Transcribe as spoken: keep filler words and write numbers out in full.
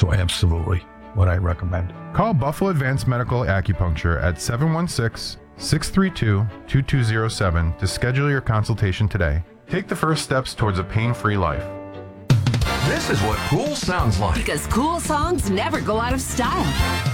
So absolutely what I recommend. Call Buffalo Advanced Medical Acupuncture at seven one six, six three two, two two zero seven to schedule your consultation today. Take the first steps towards a pain-free life. This is what cool sounds like. Because cool songs never go out of style.